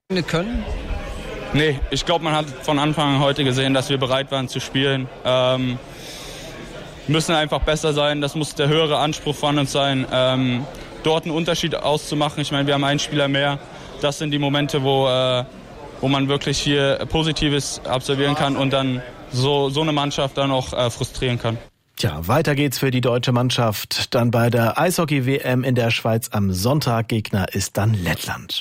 können? Nee, ich glaube, man hat von Anfang an heute gesehen, dass wir bereit waren zu spielen. Müssen einfach besser sein, das muss der höhere Anspruch von uns sein, dort einen Unterschied auszumachen. Ich meine, wir haben einen Spieler mehr. Das sind die Momente, wo man wirklich hier Positives absolvieren kann und dann so eine Mannschaft dann auch frustrieren kann. Tja, weiter geht's für die deutsche Mannschaft. Dann bei der Eishockey-WM in der Schweiz am Sonntag. Gegner ist dann Lettland.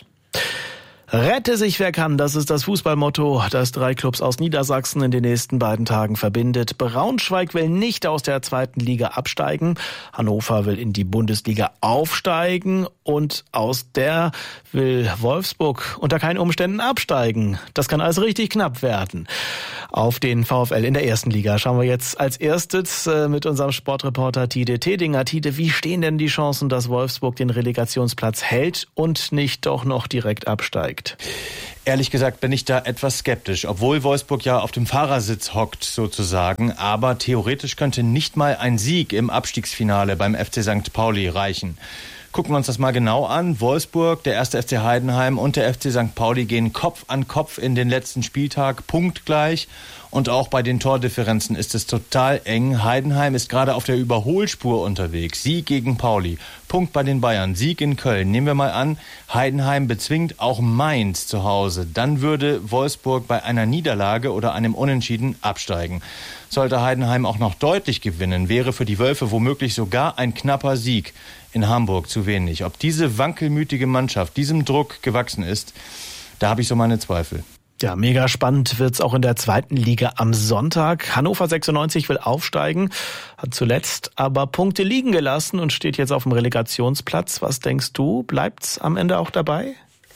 Rette sich, wer kann, das ist das Fußballmotto, das 3 Clubs aus Niedersachsen in den nächsten beiden Tagen verbindet. Braunschweig will nicht aus der 2. Liga absteigen, Hannover will in die Bundesliga aufsteigen und aus der will Wolfsburg unter keinen Umständen absteigen. Das kann also richtig knapp werden. Auf den VfL in der 1. Liga schauen wir jetzt als erstes mit unserem Sportreporter Tide Tedinger. Tide, wie stehen denn die Chancen, dass Wolfsburg den Relegationsplatz hält und nicht doch noch direkt absteigt? Ehrlich gesagt bin ich da etwas skeptisch, obwohl Wolfsburg ja auf dem Fahrersitz hockt sozusagen. Aber theoretisch könnte nicht mal ein Sieg im Abstiegsfinale beim FC St. Pauli reichen. Gucken wir uns das mal genau an. Wolfsburg, der 1. FC Heidenheim und der FC St. Pauli gehen Kopf an Kopf in den letzten Spieltag, punktgleich. Und auch bei den Tordifferenzen ist es total eng. Heidenheim ist gerade auf der Überholspur unterwegs. Sieg gegen Pauli, Punkt bei den Bayern, Sieg in Köln. Nehmen wir mal an, Heidenheim bezwingt auch Mainz zu Hause. Dann würde Wolfsburg bei einer Niederlage oder einem Unentschieden absteigen. Sollte Heidenheim auch noch deutlich gewinnen, wäre für die Wölfe womöglich sogar ein knapper Sieg in Hamburg zu wenig. Ob diese wankelmütige Mannschaft diesem Druck gewachsen ist, da habe ich so meine Zweifel. Ja, mega spannend wird's auch in der 2. Liga am Sonntag. Hannover 96 will aufsteigen, hat zuletzt aber Punkte liegen gelassen und steht jetzt auf dem Relegationsplatz. Was denkst du, bleibt's am Ende auch dabei?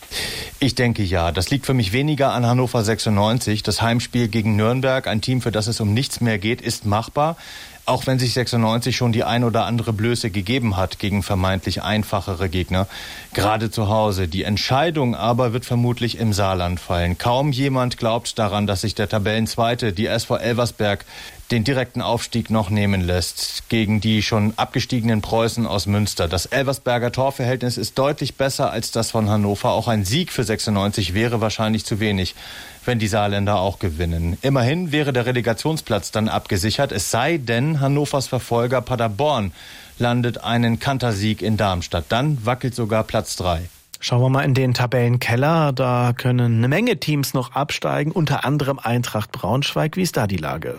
Ich denke ja. Das liegt für mich weniger an Hannover 96. Das Heimspiel gegen Nürnberg, ein Team, für das es um nichts mehr geht, ist machbar. Auch wenn sich 96 schon die ein oder andere Blöße gegeben hat gegen vermeintlich einfachere Gegner, gerade zu Hause. Die Entscheidung aber wird vermutlich im Saarland fallen. Kaum jemand glaubt daran, dass sich der Tabellenzweite, die SV Elversberg, den direkten Aufstieg noch nehmen lässt gegen die schon abgestiegenen Preußen aus Münster. Das Elversberger Torverhältnis ist deutlich besser als das von Hannover. Auch ein Sieg für 96 wäre wahrscheinlich zu wenig, wenn die Saarländer auch gewinnen. Immerhin wäre der Relegationsplatz dann abgesichert, es sei denn, Hannovers Verfolger Paderborn landet einen Kantersieg in Darmstadt. Dann wackelt sogar Platz 3. Schauen wir mal in den Tabellenkeller. Da können eine Menge Teams noch absteigen, unter anderem Eintracht Braunschweig. Wie ist da die Lage?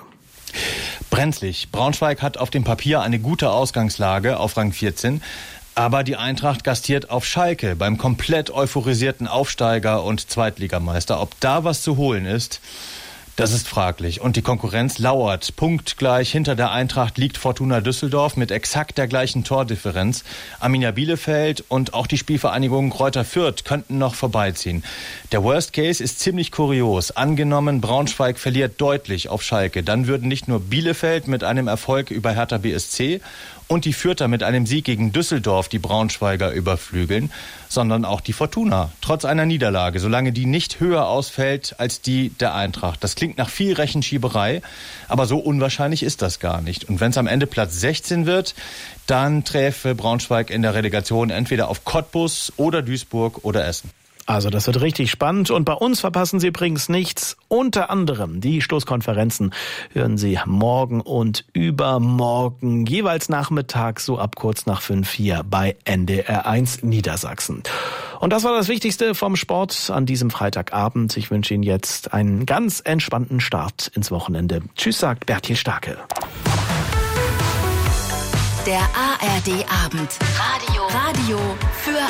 Brenzlig. Braunschweig hat auf dem Papier eine gute Ausgangslage auf Rang 14. Aber die Eintracht gastiert auf Schalke beim komplett euphorisierten Aufsteiger und Zweitligameister. Ob da was zu holen ist, das ist fraglich. Und die Konkurrenz lauert. Punktgleich hinter der Eintracht liegt Fortuna Düsseldorf mit exakt der gleichen Tordifferenz. Arminia Bielefeld und auch die Spielvereinigung Greuther Fürth könnten noch vorbeiziehen. Der Worst Case ist ziemlich kurios. Angenommen, Braunschweig verliert deutlich auf Schalke. Dann würden nicht nur Bielefeld mit einem Erfolg über Hertha BSC und die Fürther mit einem Sieg gegen Düsseldorf die Braunschweiger überflügeln, sondern auch die Fortuna, trotz einer Niederlage, solange die nicht höher ausfällt als die der Eintracht. Das klingt nach viel Rechenschieberei, aber so unwahrscheinlich ist das gar nicht. Und wenn es am Ende Platz 16 wird, dann träfe Braunschweig in der Relegation entweder auf Cottbus oder Duisburg oder Essen. Also das wird richtig spannend und bei uns verpassen Sie übrigens nichts. Unter anderem die Schlusskonferenzen hören Sie morgen und übermorgen, jeweils nachmittags so ab kurz nach 5 hier bei NDR1 Niedersachsen. Und das war das Wichtigste vom Sport an diesem Freitagabend. Ich wünsche Ihnen jetzt einen ganz entspannten Start ins Wochenende. Tschüss, sagt Bertil Starke. Der ARD-Abend. Radio für